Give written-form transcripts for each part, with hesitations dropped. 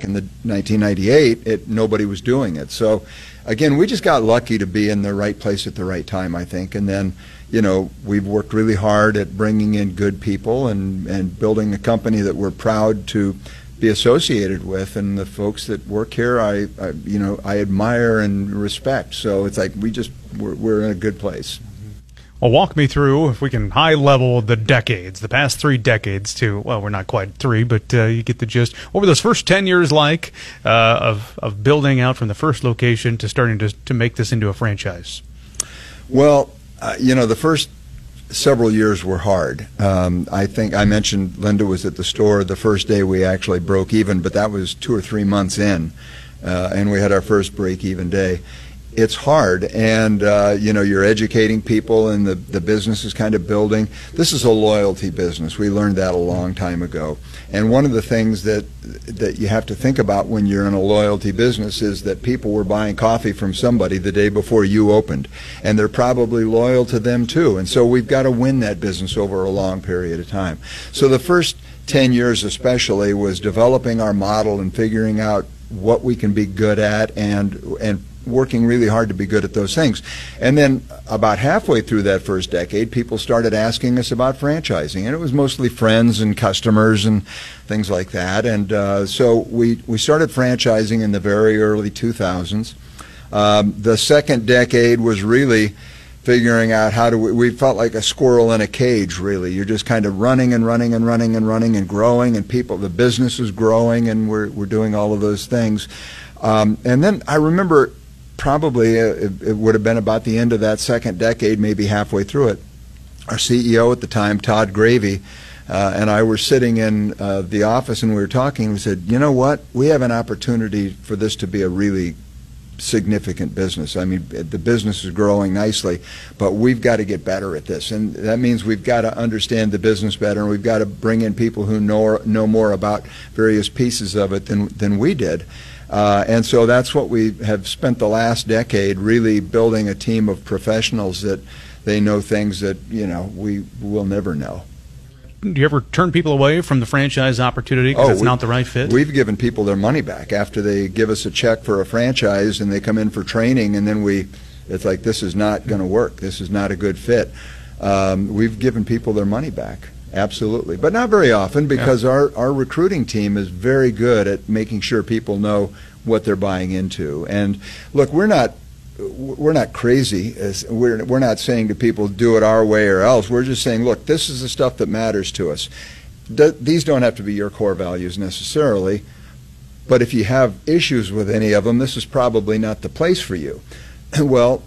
in the 1998, nobody was doing it. So, again, we just got lucky to be in the right place at the right time, I think. And then, we've worked really hard at bringing in good people and building a company that we're proud to be associated with. And the folks that work here, I admire and respect. So it's like we're in a good place. Well, walk me through, if we can high level, the past 3 decades to, well, we're not quite 3, but you get the gist. What were those first 10 years like of building out from the first location to starting to make this into a franchise? Well, the first several years were hard. I think I mentioned Linda was at the store the first day we actually broke even, but that was 2 or 3 months in, and we had our first break-even day. It's hard, and you're educating people, and the business is kind of building. This is a loyalty business. We learned that a long time ago. And one of the things that you have to think about when you're in a loyalty business is that people were buying coffee from somebody the day before you opened, and they're probably loyal to them too. And so we've got to win that business over a long period of time. So the first 10 years especially was developing our model and figuring out what we can be good at and working really hard to be good at those things. And then about halfway through that first decade, people started asking us about franchising, and it was mostly friends and customers and things like that. And so we started franchising in the very early 2000s. The second decade was really figuring out how do we felt like a squirrel in a cage, really. You're just kind of running and running and running and running and growing, and the business is growing, and we're doing all of those things. And then I remember probably it would have been about the end of that second decade, maybe halfway through it. Our CEO at the time, Todd Gravy, and I were sitting in the office, and we were talking. We said, you know what? We have an opportunity for this to be a really significant business. I mean, the business is growing nicely, but we've got to get better at this, and that means we've got to understand the business better, and we've got to bring in people who know more about various pieces of it than we did. And so that's what we have spent the last decade, really building a team of professionals that they know things that we will never know. Do you ever turn people away from the franchise opportunity because it's not the right fit? We've given people their money back after they give us a check for a franchise and they come in for training, and then it's like, this is not going to work. This is not a good fit. We've given people their money back. Absolutely, but not very often, because our recruiting team is very good at making sure people know what they're buying into. And look, we're not crazy. We're not saying to people, do it our way or else. We're just saying, look, this is the stuff that matters to us. These don't have to be your core values necessarily, but if you have issues with any of them, this is probably not the place for you. Well,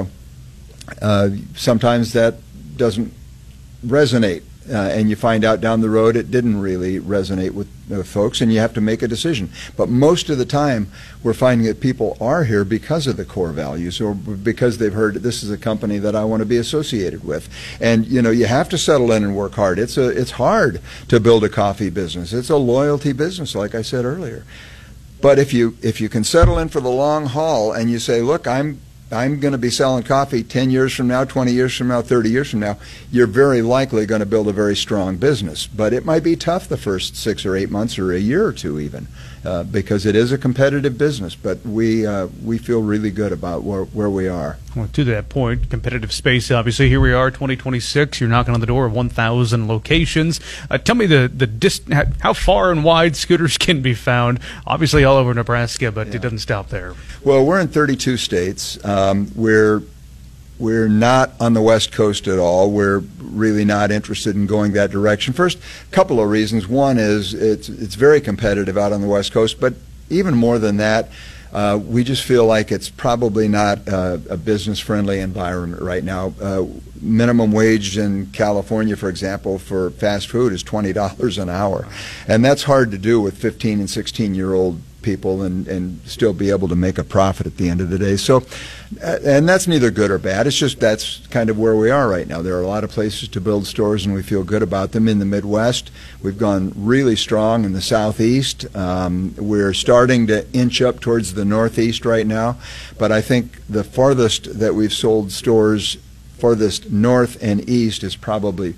sometimes that doesn't resonate. And you find out down the road it didn't really resonate with folks, and you have to make a decision. But most of the time, we're finding that people are here because of the core values, or because they've heard this is a company that I want to be associated with. And you have to settle in and work hard. It's hard to build a coffee business. It's a loyalty business, like I said earlier. But if you can settle in for the long haul, and you say, look, I'm going to be selling coffee 10 years from now, 20 years from now, 30 years from now, you're very likely going to build a very strong business. But it might be tough the first 6 or 8 months or a year or two even, because it is a competitive business. But we feel really good about where we are. Well, to that point, competitive space, obviously. Here we are, 2026. You're knocking on the door of 1,000 locations. Tell me how far and wide Scooters can be found. Obviously all over Nebraska, but it doesn't stop there. Well, we're in 32 states. We're not on the West Coast at all. We're really not interested in going that direction. First, a couple of reasons. One is it's very competitive out on the West Coast, but even more than that, we just feel like it's probably not a business-friendly environment right now. Minimum wage in California, for example, for fast food is $20 an hour, and that's hard to do with 15 and 16-year-old people and still be able to make a profit at the end of the day. So, and that's neither good or bad. It's just that's kind of where we are right now. There are a lot of places to build stores, and we feel good about them. In the Midwest, we've gone really strong. In the Southeast, we're starting to inch up towards the Northeast right now. But I think the farthest that we've sold stores, farthest north and east, is probably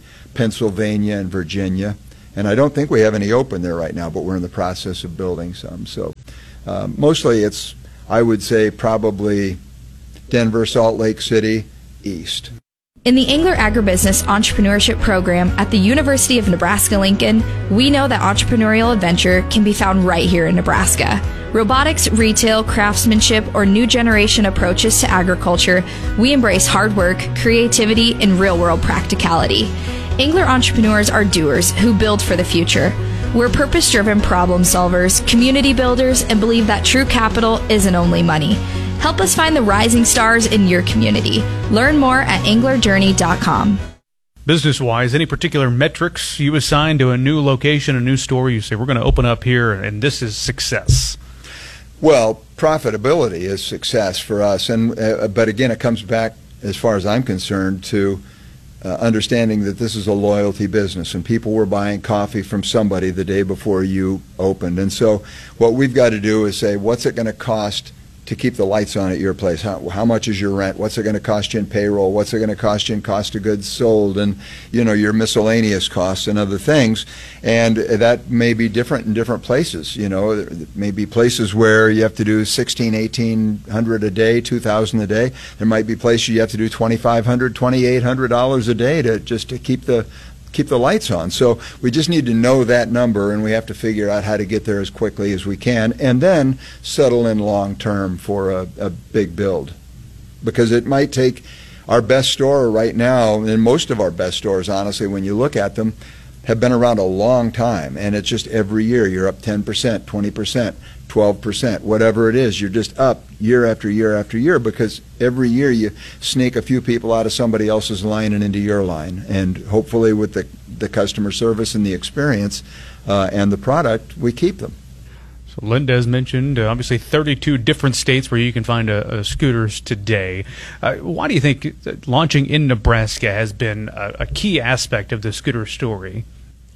Pennsylvania and Virginia. And I don't think we have any open there right now, but we're in the process of building some. So Mostly it's, I would say, probably Denver, Salt Lake City, east. In the Engler Agribusiness Entrepreneurship Program at the University of Nebraska-Lincoln, we know that entrepreneurial adventure can be found right here in Nebraska. Robotics, retail, craftsmanship, or new generation approaches to agriculture, we embrace hard work, creativity, and real-world practicality. Engler entrepreneurs are doers who build for the future. We're purpose-driven problem solvers, community builders, and believe that true capital isn't only money. Help us find the rising stars in your community. Learn more at anglerjourney.com. Business-wise, any particular metrics you assign to a new location, a new store? You say, we're going to open up here, and this is success. Well, profitability is success for us, and but again, it comes back, as far as I'm concerned, to understanding that this is a loyalty business, and people were buying coffee from somebody the day before you opened. And so what we've got to do is say, what's it going to cost to keep the lights on at your place? How much is your rent? What's it going to cost you in payroll? What's it going to cost you in cost of goods sold? And, you know, your miscellaneous costs and other things. And that may be different in different places. You know, there may be places where you have to do $1,800 a day, $2,000 a day. There might be places you have to do $2,500, $2,800 a day to keep the lights on. So we just need to know that number, and we have to figure out how to get there as quickly as we can, and then settle in long term for a big build. Because it might take our best store right now, and most of our best stores, honestly, when you look at them, have been around a long time, and it's just every year you're up 10%, 20%, 12%, whatever it is. You're just up year after year after year, because every year you sneak a few people out of somebody else's line and into your line. And hopefully with the customer service and the experience and the product, we keep them. So Linda has mentioned, obviously, 32 different states where you can find scooters today. Why do you think that launching in Nebraska has been a key aspect of the scooter story?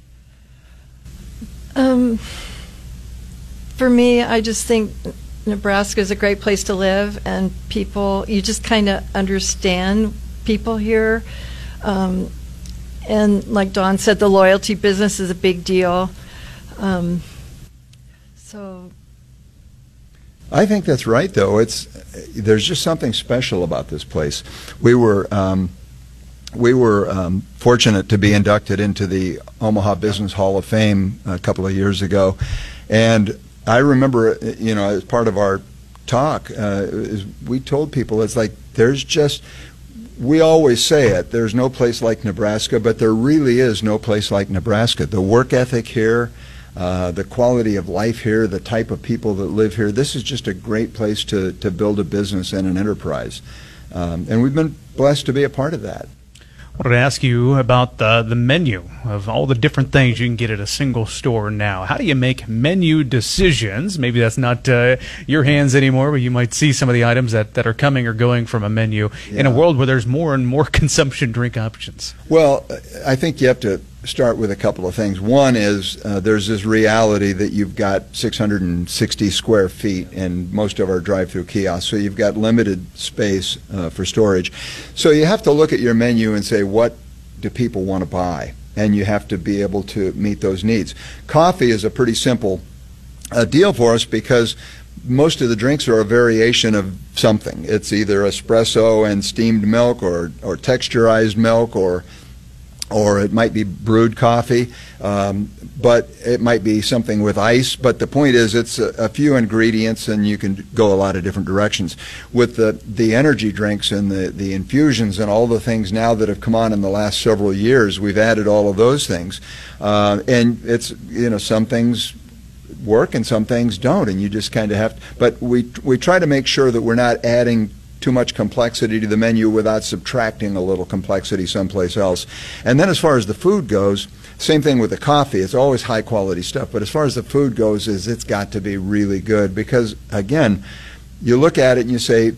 For me, I just think Nebraska is a great place to live, and people, you just kind of understand people here. And like Dawn said, the loyalty business is a big deal. So I think that's right, though. There's just something special about this place. We were fortunate to be inducted into the Omaha Business Hall of Fame a couple of years ago, and I remember, you know, as part of our talk, we told people, it's like we always say it, there's no place like Nebraska, but there really is no place like Nebraska. The work ethic here, the quality of life here, the type of people that live here, this is just a great place to build a business and an enterprise. And we've been blessed to be a part of that. I wanted to ask you about the menu of all the different things you can get at a single store now. How do you make menu decisions? Maybe that's not your hands anymore, but you might see some of the items that are coming or going from a menu in a world where there's more and more consumption drink options. Well, I think you have to start with a couple of things. One is there's this reality that you've got 660 square feet in most of our drive-through kiosks, so you've got limited space for storage. So you have to look at your menu and say, what do people want to buy? And you have to be able to meet those needs. Coffee is a pretty simple deal for us, because most of the drinks are a variation of something. It's either espresso and steamed milk, or texturized milk, or it might be brewed coffee, but it might be something with ice. But the point is, it's a few ingredients, and you can go a lot of different directions. With the energy drinks and the infusions and all the things now that have come on in the last several years, we've added all of those things. And it's, you know, some things work and some things don't, and you just kind of have to. But we try to make sure that we're not adding too much complexity to the menu without subtracting a little complexity someplace else. And then as far as the food goes, same thing with the coffee. It's always high quality stuff, but as far as the food goes, it's got to be really good, because again, you look at it and you say,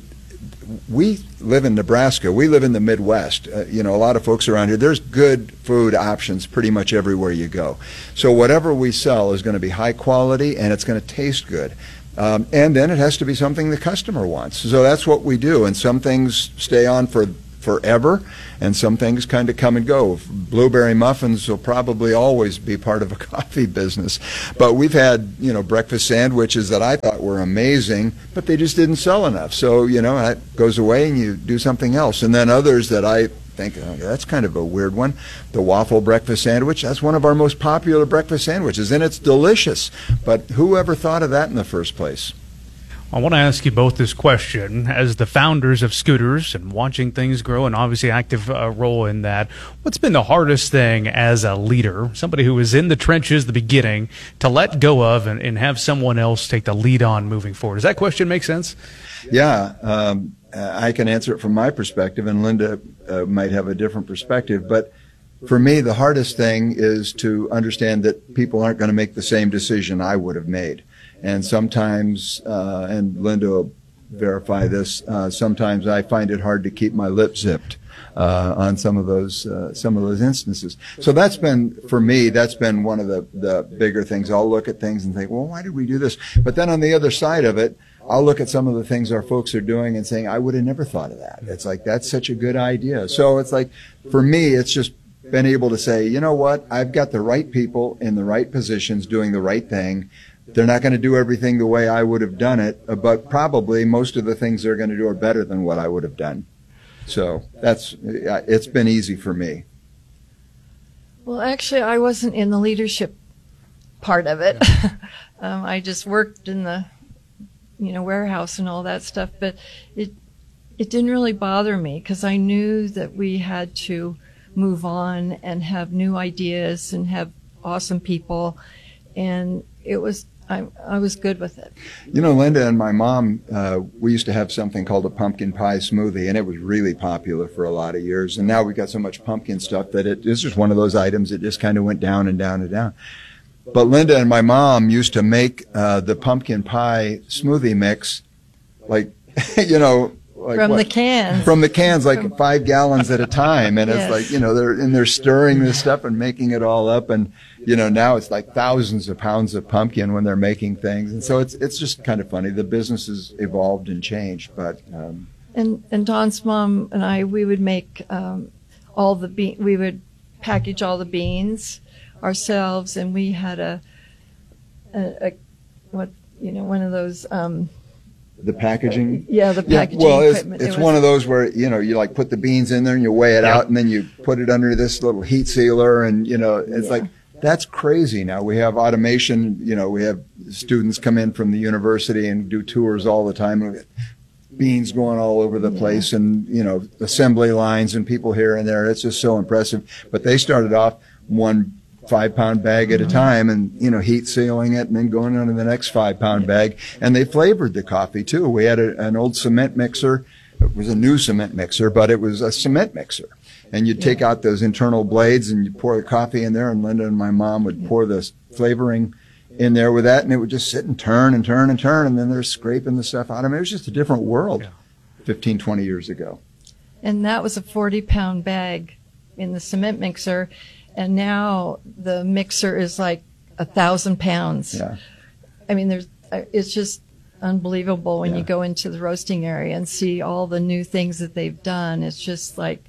we live in Nebraska, we live in the Midwest, you know, a lot of folks around here, there's good food options pretty much everywhere you go. So whatever we sell is going to be high quality, and it's going to taste good. And then it has to be something the customer wants. So that's what we do. And some things stay on for forever, and some things kind of come and go. Blueberry muffins will probably always be part of a coffee business. But we've had, breakfast sandwiches that I thought were amazing, but they just didn't sell enough. So, that goes away and you do something else. And then others that I think, that's kind of a weird one. The waffle breakfast sandwich, that's one of our most popular breakfast sandwiches, and it's delicious. But who ever thought of that in the first place? I want to ask you both this question. As the founders of Scooters and watching things grow and obviously active role in that, what's been the hardest thing as a leader, somebody who was in the trenches, the beginning, to let go of and have someone else take the lead on moving forward? Does that question make sense? Yeah, I can answer it from my perspective, and Linda might have a different perspective. But for me, the hardest thing is to understand that people aren't going to make the same decision I would have made. And sometimes, and Linda will verify this, sometimes I find it hard to keep my lips zipped on some of those instances. So that's been, for me, that's been one of the bigger things. I'll look at things and think, well, why did we do this? But then on the other side of it, I'll look at some of the things our folks are doing and saying, I would have never thought of that. It's like, that's such a good idea. So it's like, for me, it's just been able to say, you know what, I've got the right people in the right positions doing the right thing. They're not going to do everything the way I would have done it, but probably most of the things they're going to do are better than what I would have done. So it's been easy for me. Well, actually, I wasn't in the leadership part of it. I just worked in the, warehouse and all that stuff, but it didn't really bother me because I knew that we had to move on and have new ideas and have awesome people, and I was good with it. Linda and my mom, we used to have something called a pumpkin pie smoothie, and it was really popular for a lot of years. And now we've got so much pumpkin stuff that it's just one of those items that just kind of went down and down and down. But Linda and my mom used to make the pumpkin pie smoothie mix, like, from the cans. From the cans, like 5 gallons at a time. And Yes. it's like, they're stirring this stuff and making it all up. And, now it's like thousands of pounds of pumpkin when they're making things. And so it's just kind of funny. The business has evolved and changed, but, And Don's mom and I, we would make we would package all the beans ourselves, and we had one of those, the packaging. Yeah, the packaging well, equipment. it's one of those where, you like put the beans in there and you weigh it out and then you put it under this little heat sealer and, it's like, that's crazy now. We have automation, we have students come in from the university and do tours all the time. And we get beans going all over the place and, assembly lines and people here and there. It's just so impressive. But they started off 1 5-pound bag at a time and, heat sealing it and then going on to the next 5-pound bag. And they flavored the coffee too. We had an old cement mixer. It was a new cement mixer, but it was a cement mixer. And you'd take out those internal blades and you pour the coffee in there, and Linda and my mom would pour the flavoring in there with that, and it would just sit and turn and turn and turn, and then they're scraping the stuff out. I mean, it was just a different world 15, 20 years ago. And that was a 40-pound bag in the cement mixer. And now the mixer is like 1,000 pounds. Yeah. I mean, it's just unbelievable when you go into the roasting area and see all the new things that they've done. It's just like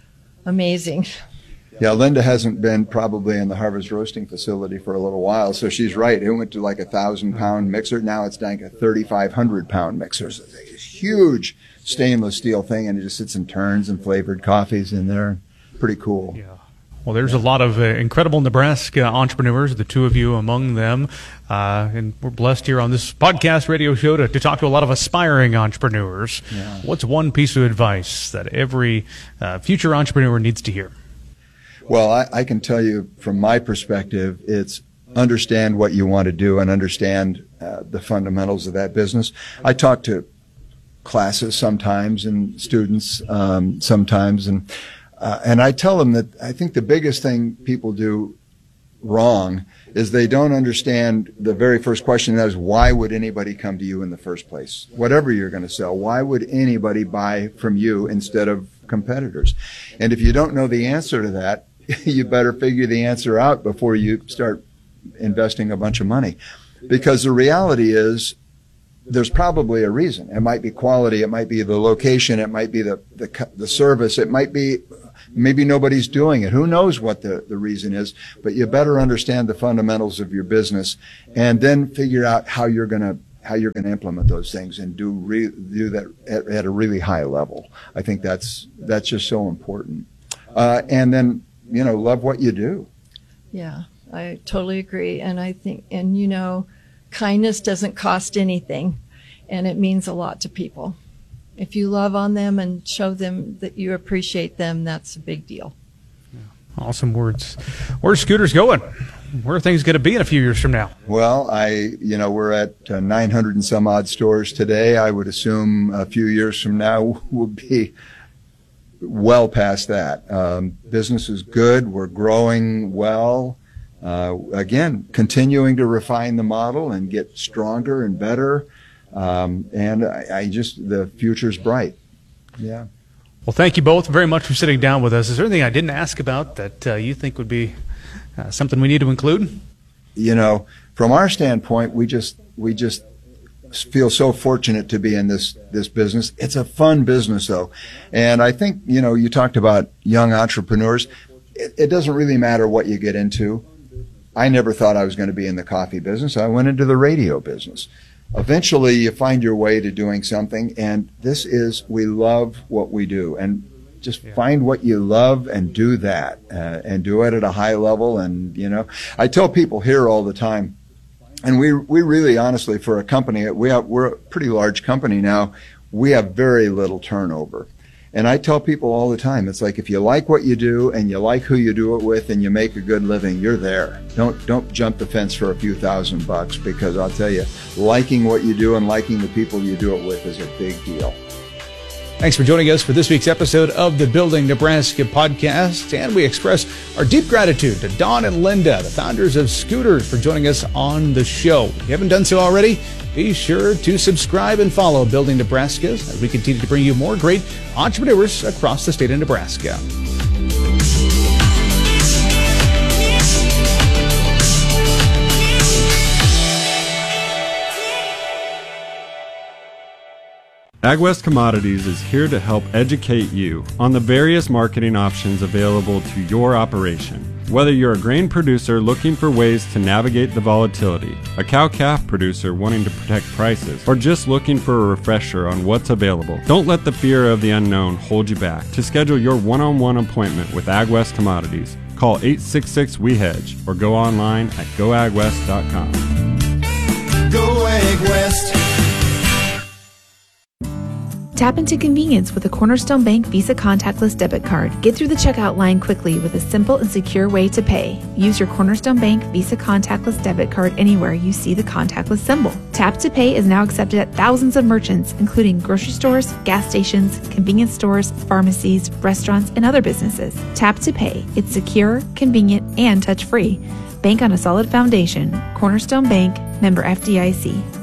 amazing. Yeah, Linda hasn't been probably in the Harvest Roasting Facility for a little while, so she's right. It went to like 1,000-pound mixer. Now it's like a 3,500-pound mixer. So it's a huge stainless steel thing, and it just sits and turns and flavored coffees in there. Pretty cool. Yeah. Well, there's a lot of incredible Nebraska entrepreneurs, the two of you among them. And we're blessed here on this podcast radio show to talk to a lot of aspiring entrepreneurs. Yeah. What's one piece of advice that every future entrepreneur needs to hear? Well, I can tell you from my perspective, it's understand what you want to do and understand the fundamentals of that business. I talk to classes sometimes and students sometimes, and I tell them that I think the biggest thing people do wrong is they don't understand the very first question, and that is, why would anybody come to you in the first place? Whatever you're going to sell, why would anybody buy from you instead of competitors? And if you don't know the answer to that, you better figure the answer out before you start investing a bunch of money. Because the reality is, there's probably a reason. It might be quality. It might be the location. It might be the service. It might be maybe nobody's doing it. Who knows what the reason is? But you better understand the fundamentals of your business, and then figure out how you're going to implement those things and do that at a really high level. I think that's just so important. And then, love what you do. Yeah, I totally agree. And I think, kindness doesn't cost anything, and it means a lot to people. If you love on them and show them that you appreciate them, that's a big deal. Awesome words. Where's Scooters going? Where are things going to be in a few years from now? Well, we're at 900 and some odd stores today. I would assume a few years from now we'll be well past that. Business is good. We're growing well. Again, continuing to refine the model and get stronger and better. And the future's bright. Yeah. Well, thank you both very much for sitting down with us. Is there anything I didn't ask about that you think would be something we need to include? From our standpoint, we just feel so fortunate to be in this business. It's a fun business, though. And I think, you talked about young entrepreneurs. It doesn't really matter what you get into. I never thought I was going to be in the coffee business. I went into the radio business. Eventually, you find your way to doing something, and we love what we do. And just find what you love and do that, and do it at a high level. And, I tell people here all the time, and we really, honestly, for a company, we're a pretty large company now, we have very little turnover. And I tell people all the time, it's like if you like what you do and you like who you do it with and you make a good living, you're there. Don't jump the fence for a few $1,000, because I'll tell you, liking what you do and liking the people you do it with is a big deal. Thanks for joining us for this week's episode of the Building Nebraska podcast. And we express our deep gratitude to Don and Linda, the founders of Scooters, for joining us on the show. If you haven't done so already, be sure to subscribe and follow Building Nebraska as we continue to bring you more great entrepreneurs across the state of Nebraska. AgWest Commodities is here to help educate you on the various marketing options available to your operation. Whether you're a grain producer looking for ways to navigate the volatility, a cow-calf producer wanting to protect prices, or just looking for a refresher on what's available, don't let the fear of the unknown hold you back. To schedule your one-on-one appointment with AgWest Commodities, call 866-WE-HEDGE or go online at goagwest.com. Go AgWest. Tap into convenience with a Cornerstone Bank Visa contactless debit card. Get through the checkout line quickly with a simple and secure way to pay. Use your Cornerstone Bank Visa contactless debit card anywhere you see the contactless symbol. Tap to Pay is now accepted at thousands of merchants, including grocery stores, gas stations, convenience stores, pharmacies, restaurants, and other businesses. Tap to Pay. It's secure, convenient, and touch-free. Bank on a solid foundation. Cornerstone Bank, member FDIC.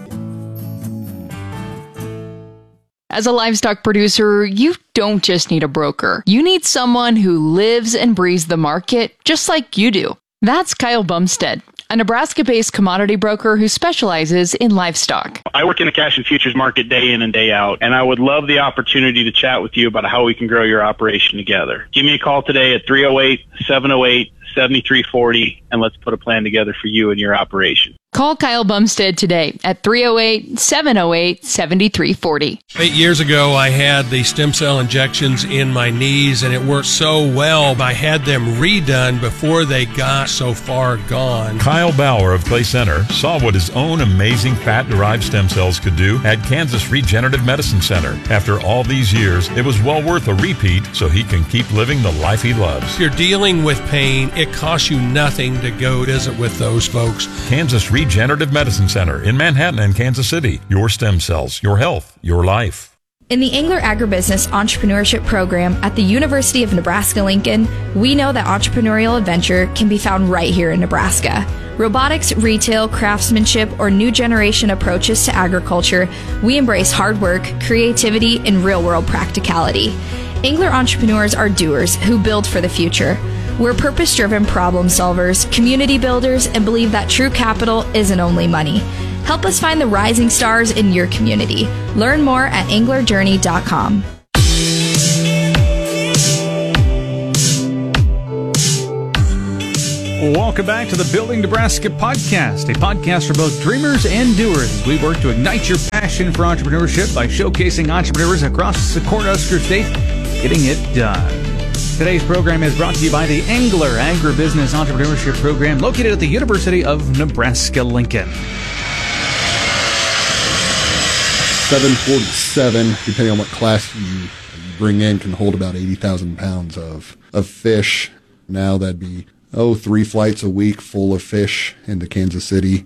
As a livestock producer, you don't just need a broker. You need someone who lives and breathes the market just like you do. That's Kyle Bumstead, a Nebraska-based commodity broker who specializes in livestock. I work in the cash and futures market day in and day out, and I would love the opportunity to chat with you about how we can grow your operation together. Give me a call today at 308-708-7340, and let's put a plan together for you and your operation. Call Kyle Bumstead today at 308-708-7340. 8 years ago, I had the stem cell injections in my knees, and it worked so well. I had them redone before they got so far gone. Kyle Bauer of Clay Center saw what his own amazing fat-derived stem cells could do at Kansas Regenerative Medicine Center. After all these years, it was well worth a repeat so he can keep living the life he loves. If you're dealing with pain, it costs you nothing to go visit with those folks. Kansas Regenerative Medicine Center in Manhattan and Kansas City. Your stem cells, your health, your life. In the Engler Agribusiness Entrepreneurship Program at the University of Nebraska-Lincoln, we know that entrepreneurial adventure can be found right here in Nebraska. Robotics, retail, craftsmanship, or new generation approaches to agriculture, we embrace hard work, creativity, and real-world practicality. Engler entrepreneurs are doers who build for the future. We're purpose-driven problem solvers, community builders, and believe that true capital isn't only money. Help us find the rising stars in your community. Learn more at anglerjourney.com. Welcome back to the Building Nebraska podcast, a podcast for both dreamers and doers. We work to ignite your passion for entrepreneurship by showcasing entrepreneurs across the Cornhusker State getting it done. Today's program is brought to you by the Angler Agribusiness Entrepreneurship Program located at the University of Nebraska-Lincoln. 747, depending on what class you bring in, can hold about 80,000 pounds of fish. Now that'd be 3 flights a week full of fish into Kansas City.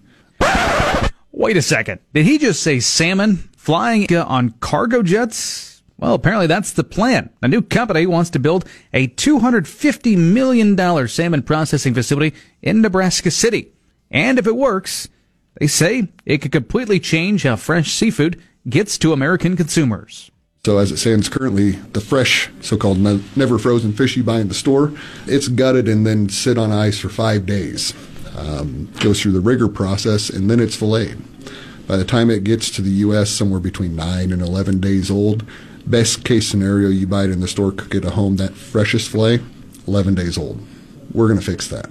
Wait a second. Did he just say salmon flying on cargo jets? Well, apparently that's the plan. A new company wants to build a $250 million salmon processing facility in Nebraska City. And if it works, they say it could completely change how fresh seafood gets to American consumers. So as it stands currently, the fresh, so-called never frozen fish you buy in the store, it's gutted and then sit on ice for 5 days. Goes through the rigor process, and then it's filleted. By the time it gets to the U.S., somewhere between 9 and 11 days old. Best case scenario, you buy it in the store, cook it at home, that freshest fillet, 11 days old. We're going to fix that.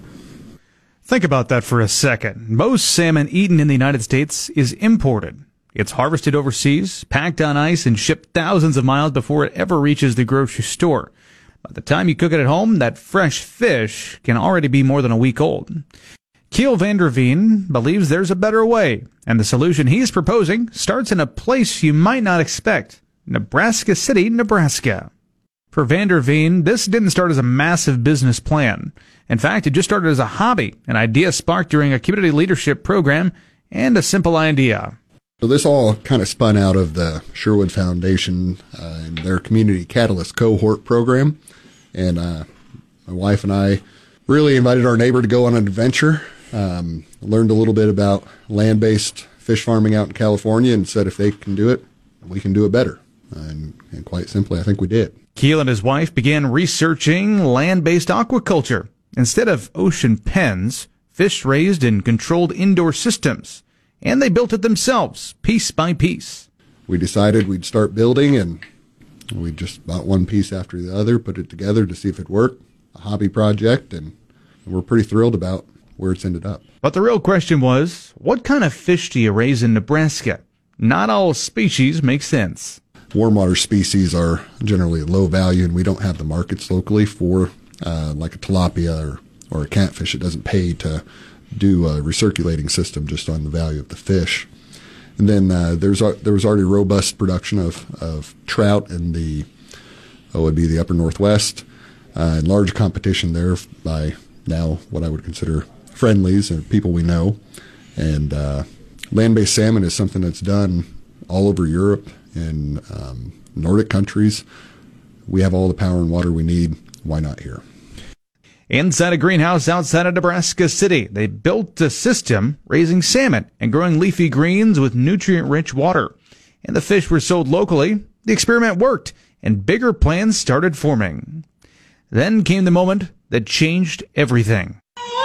Think about that for a second. Most salmon eaten in the United States is imported. It's harvested overseas, packed on ice, and shipped thousands of miles before it ever reaches the grocery store. By the time you cook it at home, that fresh fish can already be more than a week old. Kiel van der Veen believes there's a better way, and the solution he's proposing starts in a place you might not expect, Nebraska City, Nebraska. For van der Veen, this didn't start as a massive business plan. In fact, it just started as a hobby, an idea sparked during a community leadership program, and a simple idea. So this all kind of spun out of the Sherwood Foundation and their Community Catalyst cohort program. And my wife and I really invited our neighbor to go on an adventure, learned a little bit about land-based fish farming out in California, and said if they can do it, we can do it better. And quite simply, I think we did. Kiel and his wife began researching land-based aquaculture. Instead of ocean pens, fish raised in controlled indoor systems. And they built it themselves, piece by piece. We decided we'd start building, and we just bought one piece after the other, put it together to see if it worked. A hobby project, and we're pretty thrilled about where it's ended up. But the real question was, what kind of fish do you raise in Nebraska? Not all species make sense. Warm water species are generally low value, and we don't have the markets locally for like a tilapia or a catfish. It doesn't pay to do a recirculating system just on the value of the fish. And then there was already robust production of trout in the would be the upper Northwest, and large competition there by now what I would consider friendlies and people we know. And land-based salmon is something that's done all over Europe and Nordic countries. We have all the power and water we need. Why not here? Inside a greenhouse outside of Nebraska City, they built a system raising salmon and growing leafy greens with nutrient-rich water. And the fish were sold locally. The experiment worked, and bigger plans started forming. Then came the moment that changed everything.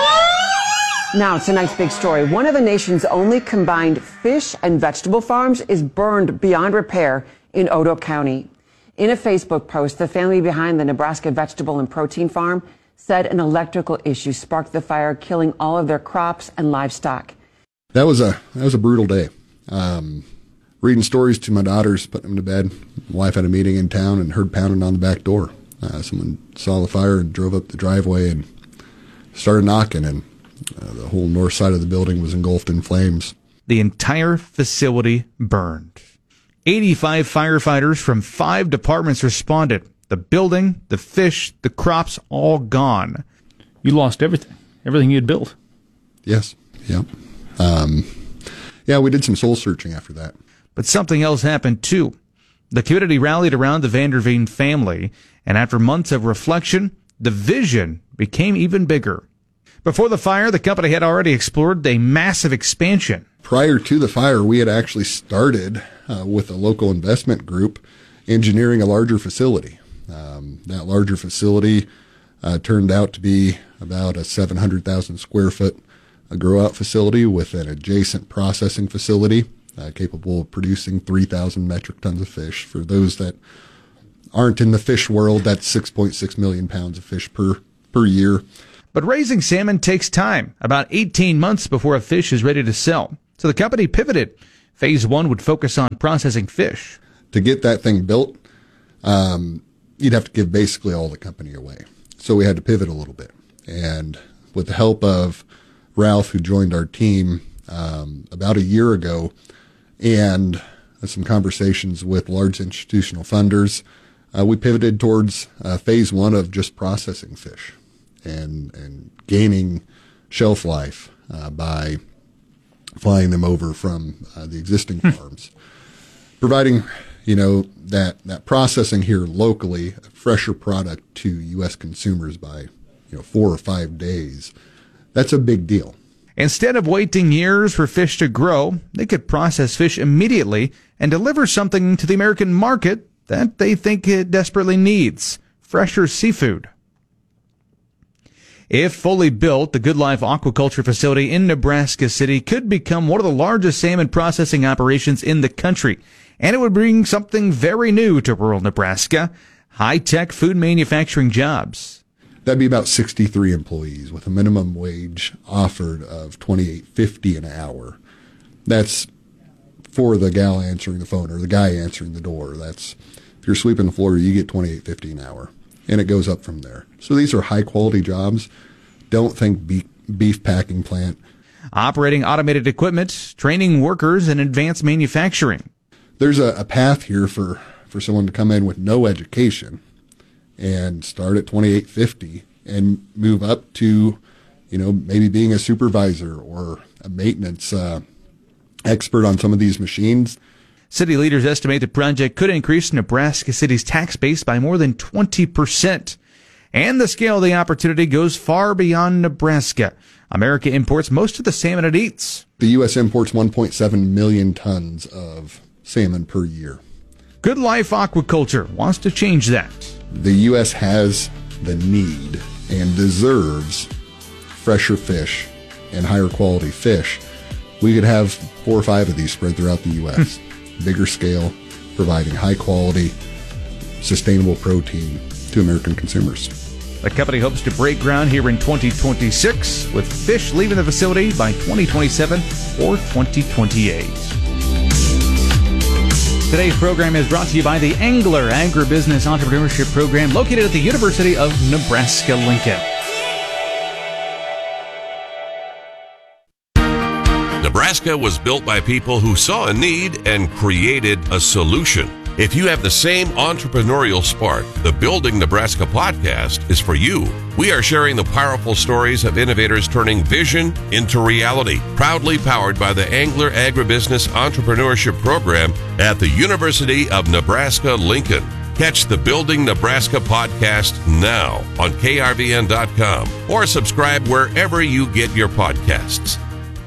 Now, it's a nice big story. One of the nation's only combined fish and vegetable farms is burned beyond repair in Otoe County. In a Facebook post, the family behind the Nebraska Vegetable and Protein Farm said an electrical issue sparked the fire, killing all of their crops and livestock. That was a brutal day. Reading stories to my daughters, putting them to bed. My wife had a meeting in town and heard pounding on the back door. Someone saw the fire and drove up the driveway and started knocking, and the whole north side of the building was engulfed in flames. The entire facility burned. 85 firefighters from 5 departments responded. The building, the fish, the crops, all gone. You lost everything you had built. Yes. Yep. Yeah, we did some soul searching after that. But something else happened too. The community rallied around the van der Veen family, and after months of reflection, the vision became even bigger. Before the fire, the company had already explored a massive expansion. Prior to the fire, we had actually started with a local investment group engineering a larger facility. That larger facility turned out to be about a 700,000 square foot a grow-out facility with an adjacent processing facility capable of producing 3,000 metric tons of fish. For those that aren't in the fish world, that's 6.6 million pounds of fish per year. But raising salmon takes time, about 18 months before a fish is ready to sell. So the company pivoted. Phase 1 would focus on processing fish. To get that thing built, you'd have to give basically all the company away. So we had to pivot a little bit. And with the help of Ralph, who joined our team about a year ago, and some conversations with large institutional funders, we pivoted towards phase 1 of just processing fish and gaining shelf life by flying them over from the existing farms, providing that processing here locally, a fresher product to U.S. consumers by 4 or 5 days. That's a big deal. Instead of waiting years for fish to grow, they could process fish immediately and deliver something to the American market that they think it desperately needs: fresher seafood. If fully built, the Good Life Aquaculture facility in Nebraska City could become one of the largest salmon processing operations in the country, and it would bring something very new to rural Nebraska: high-tech food manufacturing jobs. That'd be about 63 employees with a minimum wage offered of $28.50 an hour. That's for the gal answering the phone or the guy answering the door. That's, if you're sweeping the floor, you get $28.50 an hour, and it goes up from there. So these are high-quality jobs. Don't think beef packing plant. Operating automated equipment, training workers, and advanced manufacturing. There's a path here for someone to come in with no education and start at $28.50 and move up to, maybe being a supervisor or a maintenance expert on some of these machines. City leaders estimate the project could increase Nebraska City's tax base by more than 20%. And the scale of the opportunity goes far beyond Nebraska. America imports most of the salmon it eats. The U.S. imports 1.7 million tons of salmon per year. Good Life Aquaculture wants to change that. The U.S. has the need and deserves fresher fish and higher quality fish. We could have 4 or 5 of these spread throughout the U.S. Bigger scale, providing high quality, sustainable protein to American consumers. The company hopes to break ground here in 2026, with fish leaving the facility by 2027 or 2028. Today's program is brought to you by the Angler Agribusiness Entrepreneurship Program, located at the University of Nebraska-Lincoln. Nebraska was built by people who saw a need and created a solution. If you have the same entrepreneurial spark, the Building Nebraska podcast is for you. We are sharing the powerful stories of innovators turning vision into reality. Proudly powered by the Angler Agribusiness Entrepreneurship Program at the University of Nebraska-Lincoln. Catch the Building Nebraska podcast now on krvn.com or subscribe wherever you get your podcasts.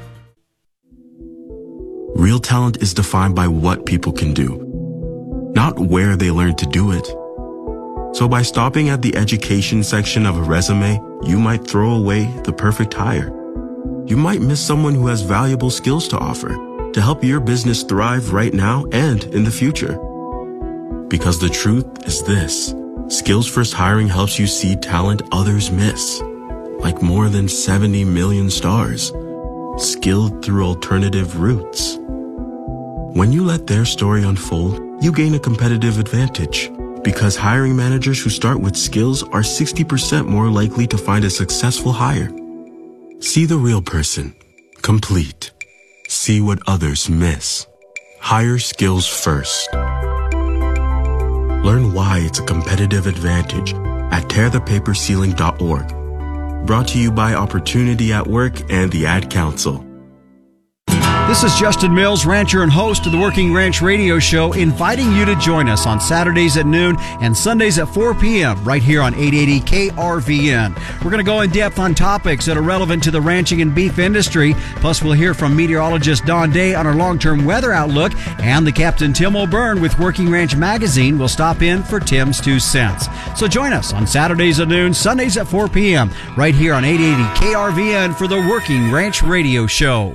Real talent is defined by what people can do, not where they learn to do it. So by stopping at the education section of a resume, you might throw away the perfect hire. You might miss someone who has valuable skills to offer to help your business thrive right now and in the future. Because the truth is this: Skills First Hiring helps you see talent others miss, like more than 70 million stars, skilled through alternative routes. When you let their story unfold, you gain a competitive advantage, because hiring managers who start with skills are 60% more likely to find a successful hire. See the real person, complete. See what others miss. Hire skills first. Learn why it's a competitive advantage at tearthepaperceiling.org. Brought to you by Opportunity at Work and the Ad Council. This is Justin Mills, rancher and host of the Working Ranch Radio Show, inviting you to join us on Saturdays at noon and Sundays at 4 p.m. right here on 880 KRVN. We're going to go in depth on topics that are relevant to the ranching and beef industry. Plus, we'll hear from meteorologist Don Day on our long-term weather outlook, and the Captain Tim O'Byrne with Working Ranch Magazine will stop in for Tim's 2 cents. So join us on Saturdays at noon, Sundays at 4 p.m. right here on 880 KRVN for the Working Ranch Radio Show.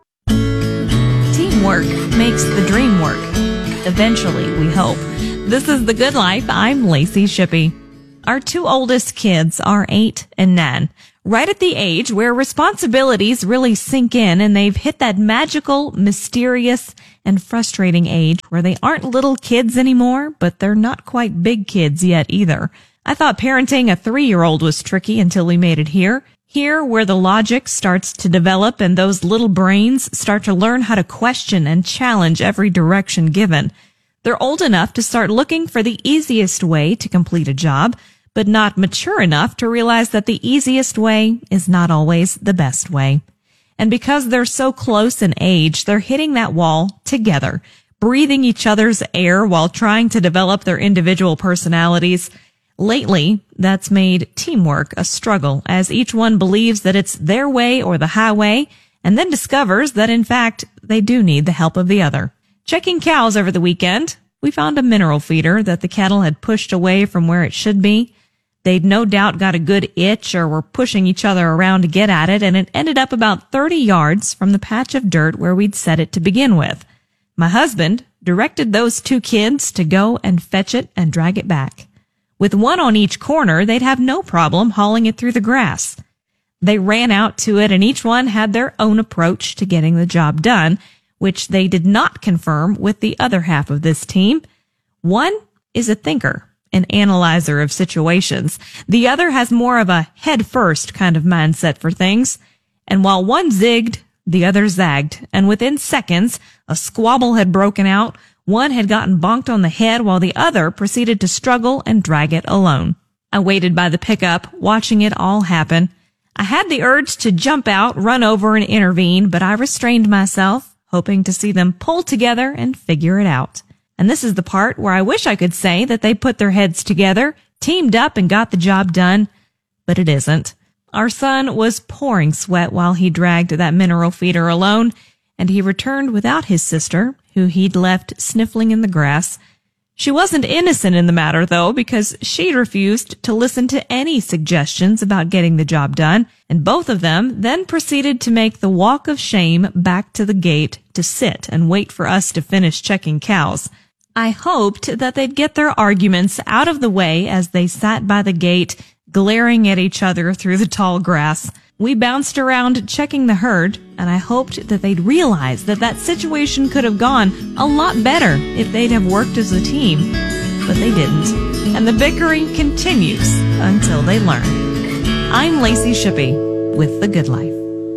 Teamwork makes the dream work. Eventually, we hope. This is The Good Life. I'm Lacey Shippey. Our 2 oldest kids are 8 and 9, right at the age where responsibilities really sink in, and they've hit that magical, mysterious, and frustrating age where they aren't little kids anymore, but they're not quite big kids yet either. I thought parenting a 3-year-old was tricky until we made it here. Here, where the logic starts to develop and those little brains start to learn how to question and challenge every direction given. They're old enough to start looking for the easiest way to complete a job, but not mature enough to realize that the easiest way is not always the best way. And because they're so close in age, they're hitting that wall together, breathing each other's air while trying to develop their individual personalities. Lately, that's made teamwork a struggle, as each one believes that it's their way or the highway, and then discovers that, in fact, they do need the help of the other. Checking cows over the weekend, we found a mineral feeder that the cattle had pushed away from where it should be. They'd no doubt got a good itch or were pushing each other around to get at it, and it ended up about 30 yards from the patch of dirt where we'd set it to begin with. My husband directed those 2 kids to go and fetch it and drag it back. With one on each corner, they'd have no problem hauling it through the grass. They ran out to it, and each one had their own approach to getting the job done, which they did not confirm with the other half of this team. One is a thinker, an analyzer of situations. The other has more of a head-first kind of mindset for things. And while one zigged, the other zagged, and within seconds, a squabble had broken out. One had gotten bonked on the head while the other proceeded to struggle and drag it alone. I waited by the pickup, watching it all happen. I had the urge to jump out, run over, and intervene, but I restrained myself, hoping to see them pull together and figure it out. And this is the part where I wish I could say that they put their heads together, teamed up, and got the job done, but it isn't. Our son was pouring sweat while he dragged that mineral feeder alone, and he returned without his sister, who he'd left sniffling in the grass. She wasn't innocent in the matter, though, because she'd refused to listen to any suggestions about getting the job done, and both of them then proceeded to make the walk of shame back to the gate to sit and wait for us to finish checking cows. I hoped that they'd get their arguments out of the way as they sat by the gate, glaring at each other through the tall grass. We bounced around checking the herd, and I hoped that they'd realize that that situation could have gone a lot better if they'd have worked as a team, but they didn't. And the bickering continues until they learn. I'm Lacey Shippey with The Good Life.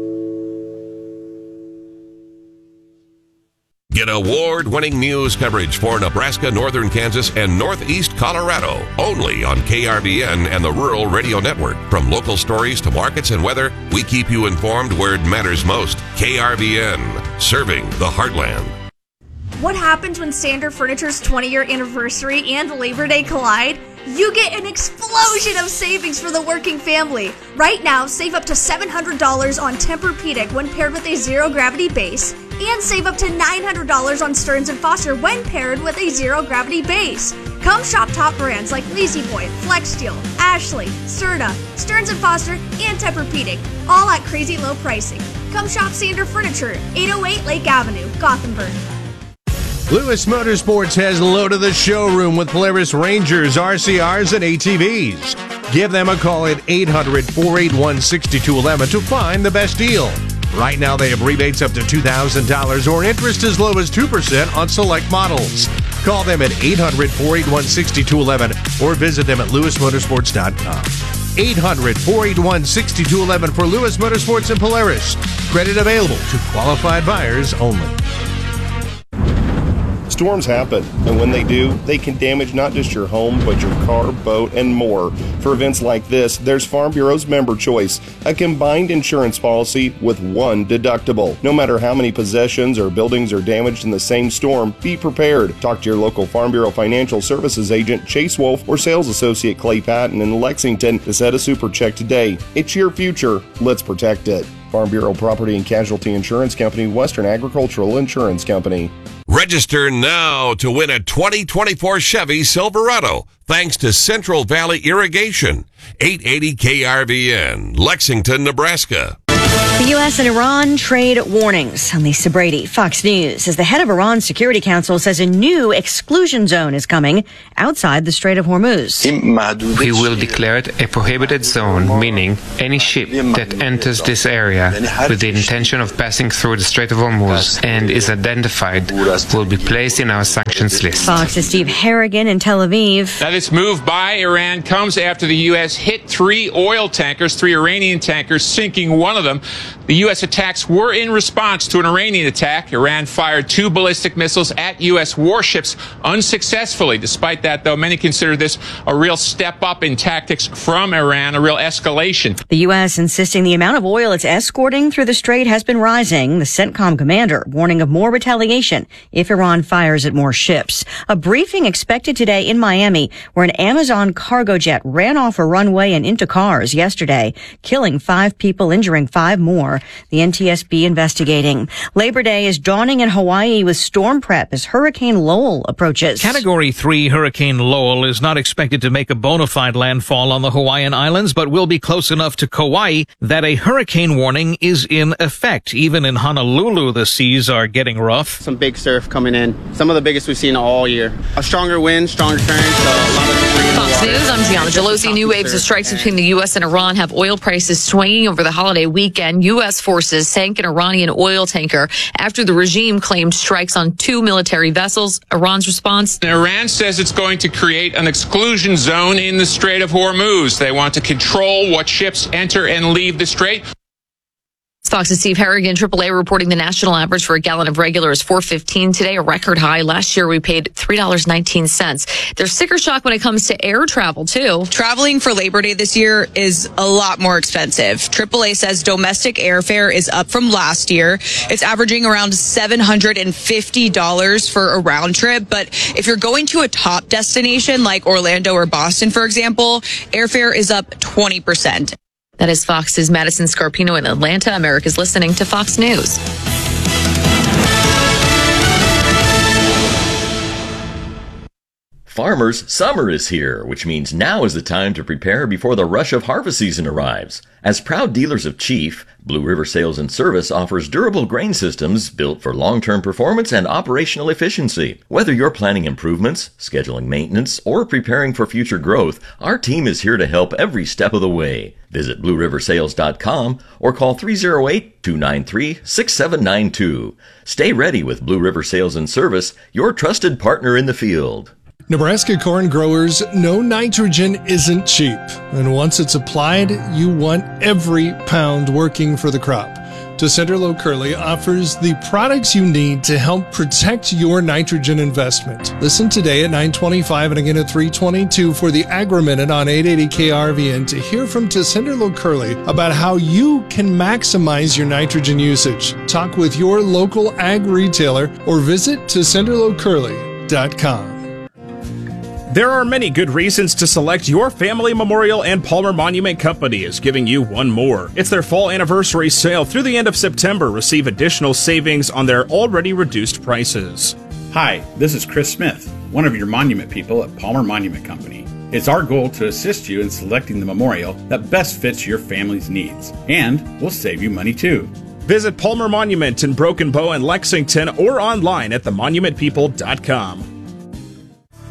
Get award-winning news coverage for Nebraska, northern Kansas, and northeast Colorado. Only on KRVN and the Rural Radio Network. From local stories to markets and weather, we keep you informed where it matters most. KRVN, serving the heartland. What happens when Sander Furniture's 20-year anniversary and Labor Day collide? You get an explosion of savings for the working family. Right now, save up to $700 on Tempur-Pedic when paired with a zero-gravity base, and save up to $900 on Stearns & Foster when paired with a zero-gravity base. Come shop top brands like La-Z-Boy, FlexSteel, Ashley, Serta, Stearns & Foster, and Tempur-Pedic, all at crazy low pricing. Come shop Sander Furniture, 808 Lake Avenue, Gothenburg. Lewis Motorsports has loaded the showroom with Polaris Rangers, RCRs, and ATVs. Give them a call at 800-481-6211 to find the best deal. Right now, they have rebates up to $2,000 or interest as low as 2% on select models. Call them at 800-481-6211 or visit them at lewismotorsports.com. 800-481-6211 for Lewis Motorsports and Polaris. Credit available to qualified buyers only. Storms happen, and when they do, they can damage not just your home, but your car, boat, and more. For events like this, there's Farm Bureau's Member Choice, a combined insurance policy with one deductible. No matter how many possessions or buildings are damaged in the same storm, be prepared. Talk to your local Farm Bureau Financial Services agent, Chase Wolf, or sales associate Clay Patton in Lexington to set a super check today. It's your future. Let's protect it. Farm Bureau Property and Casualty Insurance Company, Western Agricultural Insurance Company. Register now to win a 2024 Chevy Silverado thanks to Central Valley Irrigation. 880 KRVN, Lexington, Nebraska. The U.S. and Iran trade warnings. On Lisa Brady, Fox News, as the head of Iran's Security Council says a new exclusion zone is coming outside the Strait of Hormuz. We will declare it a prohibited zone, meaning any ship that enters this area with the intention of passing through the Strait of Hormuz and is identified will be placed in our sanctions list. Fox's Steve Harrigan in Tel Aviv. Now, this move by Iran comes after the U.S. hit three Iranian tankers, sinking one of them. The U.S. attacks were in response to an Iranian attack. Iran fired 2 ballistic missiles at U.S. warships unsuccessfully. Despite that, though, many consider this a real step up in tactics from Iran, a real escalation. The U.S. insisting the amount of oil it's escorting through the strait has been rising. The CENTCOM commander warning of more retaliation if Iran fires at more ships. A briefing expected today in Miami, where an Amazon cargo jet ran off a runway and into cars yesterday, killing 5 people, injuring 5 more. The NTSB investigating. Labor Day is dawning in Hawaii with storm prep as Hurricane Lowell approaches. Category 3 Hurricane Lowell is not expected to make a bona fide landfall on the Hawaiian Islands, but will be close enough to Kauai that a hurricane warning is in effect. Even in Honolulu, the seas are getting rough. Some big surf coming in. Some of the biggest we've seen all year. A stronger wind, stronger current, so a lot of debris in the Fox water. News, I'm Gianna Gelosi. New waves of strikes between the U.S. and Iran have oil prices swinging over the holiday weekend. U.S. forces sank an Iranian oil tanker after the regime claimed strikes on 2 military vessels. Iran's response? Iran says it's going to create an exclusion zone in the Strait of Hormuz. They want to control what ships enter and leave the strait. Fox's Steve Harrigan, AAA reporting the national average for a gallon of regular is $4.15 today, a record high. Last year we paid $3.19. There's sticker shock when it comes to air travel too. Traveling for Labor Day this year is a lot more expensive. AAA says domestic airfare is up from last year. It's averaging around $750 for a round trip. But if you're going to a top destination like Orlando or Boston, for example, airfare is up 20%. That is Fox's Madison Scarpino in Atlanta. America's listening to Fox News. Farmers, summer is here, which means now is the time to prepare before the rush of harvest season arrives. As proud dealers of Chief, Blue River Sales and Service offers durable grain systems built for long-term performance and operational efficiency. Whether you're planning improvements, scheduling maintenance, or preparing for future growth, our team is here to help every step of the way. Visit BlueRiverSales.com or call 308-293-6792. Stay ready with Blue River Sales and Service, your trusted partner in the field. Nebraska corn growers know nitrogen isn't cheap, and once it's applied, you want every pound working for the crop. Tessenderlo Curley offers the products you need to help protect your nitrogen investment. Listen today at 9:25 and again at 3:22 for the Agri-Minute on 880 KRVN to hear from Tessenderlo Curley about how you can maximize your nitrogen usage. Talk with your local ag retailer or visit TessenderloCurley.com. There are many good reasons to select your family memorial, and Palmer Monument Company is giving you one more. It's their fall anniversary sale through the end of September. Receive additional savings on their already reduced prices. Hi, this is Chris Smith, one of your monument people at Palmer Monument Company. It's our goal to assist you in selecting the memorial that best fits your family's needs, and will save you money too. Visit Palmer Monument in Broken Bow and Lexington or online at themonumentpeople.com.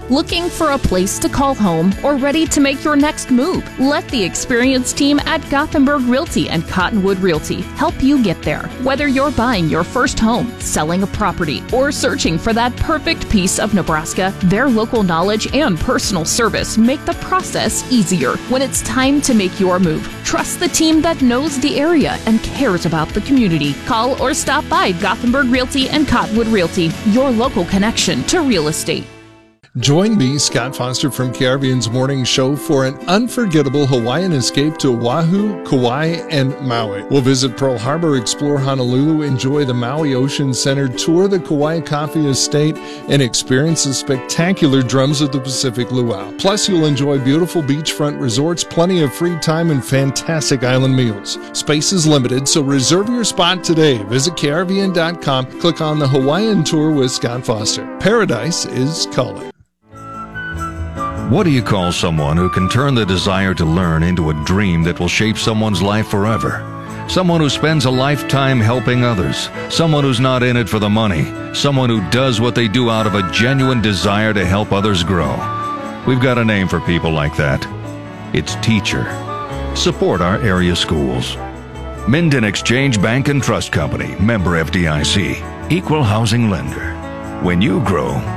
Looking for a place to call home or ready to make your next move? Let the experienced team at Gothenburg Realty and Cottonwood Realty help you get there. Whether you're buying your first home, selling a property, or searching for that perfect piece of Nebraska, their local knowledge and personal service make the process easier. When it's time to make your move, trust the team that knows the area and cares about the community. Call or stop by Gothenburg Realty and Cottonwood Realty, your local connection to real estate. Join me, Scott Foster from KRVN's Morning Show, for an unforgettable Hawaiian escape to Oahu, Kauai, and Maui. We'll visit Pearl Harbor, explore Honolulu, enjoy the Maui Ocean Center, tour the Kauai Coffee Estate, and experience the spectacular Drums of the Pacific Luau. Plus, you'll enjoy beautiful beachfront resorts, plenty of free time, and fantastic island meals. Space is limited, so reserve your spot today. Visit KRVN.com, click on the Hawaiian Tour with Scott Foster. Paradise is calling. What do you call someone who can turn the desire to learn into a dream that will shape someone's life forever? Someone who spends a lifetime helping others. Someone who's not in it for the money. Someone who does what they do out of a genuine desire to help others grow. We've got a name for people like that. It's teacher. Support our area schools. Minden Exchange Bank and Trust Company, member FDIC, equal housing lender. When you grow,